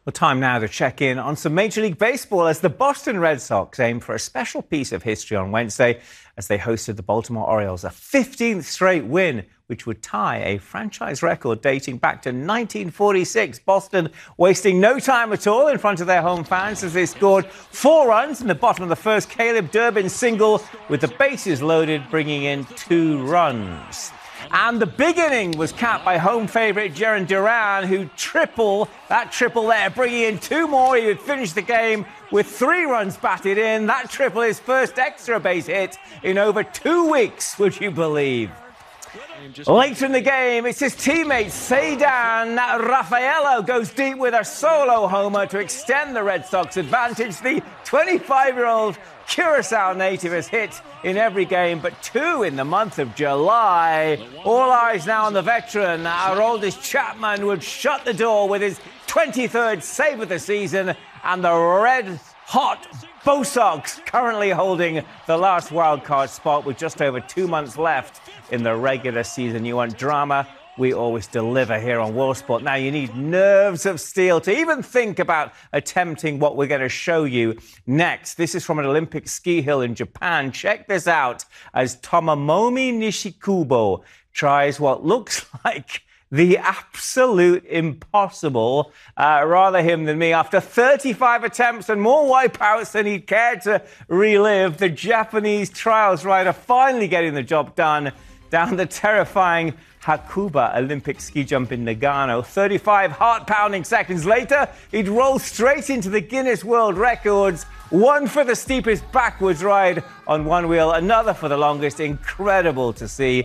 Well, time now to check in on some Major League Baseball as the Boston Red Sox aim for a special piece of history on Wednesday as they hosted the Baltimore Orioles, a 15th straight win, which would tie a franchise record dating back to 1946. Boston wasting no time at all in front of their home fans as they scored 4 runs in the bottom of the first. Caleb Durbin single with the bases loaded, bringing in 2 runs. And the big inning was capped by home favourite Jarren Duran, who that triple there, bringing in 2 more. He would finish the game with 3 runs batted in. That triple, his first extra base hit in over 2 weeks, would you believe? Later in the game, it's his teammate Ceddanne Rafaela goes deep with a solo homer to extend the Red Sox advantage. The 25-year-old Curacao native has hit in every game, but 2 in the month of July. All eyes now on the veteran. Aroldis Chapman would shut the door with his 23rd save of the season, and the red-hot Bo Sox currently holding the last wildcard spot with just over 2 months left in the regular season. You want drama? We always deliver here on WorldSport. Now, you need nerves of steel to even think about attempting what we're going to show you next. This is from an Olympic ski hill in Japan. Check this out as Tomomomi Nishikubo tries what looks like the absolute impossible. Rather him than me. After 35 attempts and more wipeouts than he'd care to relive, the Japanese trials rider finally getting the job done down the terrifying Hakuba Olympic ski jump in Nagano. 35 heart-pounding seconds later, he'd roll straight into the Guinness World Records. 1 for the steepest backwards ride on one wheel, another for the longest. Incredible to see.